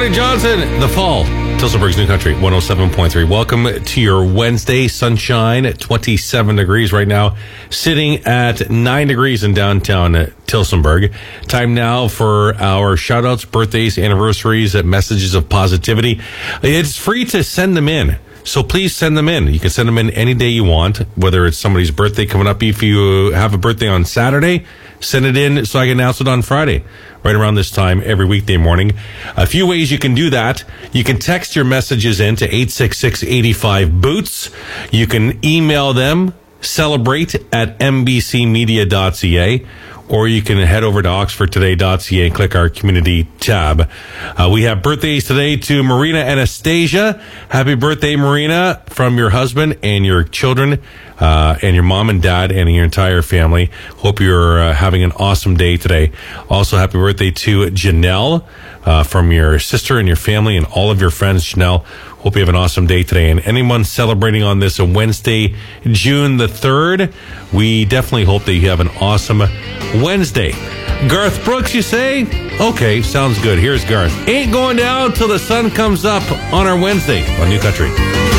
Gary Johnson, The Fall, Tillsonburg's New Country, 107.3. Welcome to your Wednesday. Sunshine at 27 degrees right now, sitting at 9 degrees in downtown Tillsonburg. Time now for our shout-outs, birthdays, anniversaries, messages of positivity. It's free to send them in. So please send them in. You can send them in any day you want, whether it's somebody's birthday coming up. If you have a birthday on Saturday, send it in so I can announce it on Friday, right around this time every weekday morning. A few ways you can do that. You can text your messages in to 866-85-BOOTS. You can email them, celebrate@mbcmedia.ca. Or you can head over to oxfordtoday.ca and click our community tab. We have birthdays today to Marina Anastasia. Happy birthday, Marina, from your husband and your children, and your mom and dad and your entire family. Hope you're having an awesome day today. Also, happy birthday to Janelle, from your sister and your family and all of your friends. Janelle, hope you have an awesome day today. And anyone celebrating on this Wednesday, June the 3rd, we definitely hope that you have an awesome Wednesday. Garth Brooks, you say? Okay, sounds good. Here's Garth. Ain't going down till the sun comes up on our Wednesday on New Country.